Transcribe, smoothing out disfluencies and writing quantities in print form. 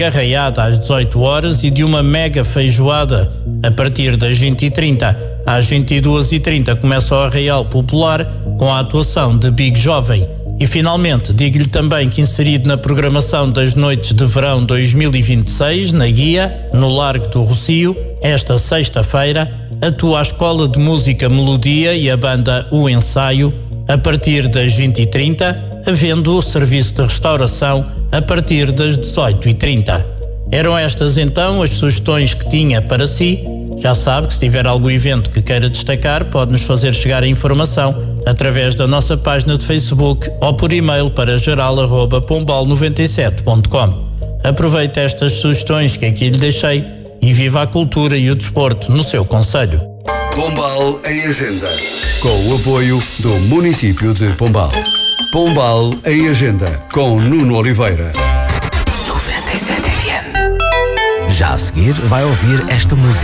arraiada às 18 horas e de uma mega feijoada a partir das 20h30. Às 22h30 começa o Arraial Popular com a atuação de Big Jovem. E finalmente, digo-lhe também que inserido na programação das Noites de Verão 2026, na Guia, no Largo do Rocio, esta sexta-feira, atua a Escola de Música Melodia e a banda O Ensaio, a partir das 20h30, havendo o serviço de restauração a partir das 18h30. Eram estas então as sugestões que tinha para si. Já sabe que se tiver algum evento que queira destacar, pode-nos fazer chegar a informação através da nossa página de Facebook ou por e-mail para geral@pombal97.com. Aproveite estas sugestões que aqui lhe deixei e viva a cultura e o desporto no seu concelho. Pombal em Agenda, com o apoio do município de Pombal. Pombal em Agenda, com Nuno Oliveira. 97 FM. Já a seguir vai ouvir esta música.